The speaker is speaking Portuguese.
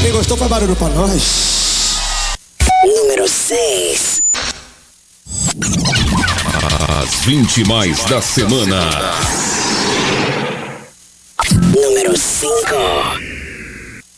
Quem gostou faz barulho pra nós. Número 6. As 20 mais da semana. Número 5.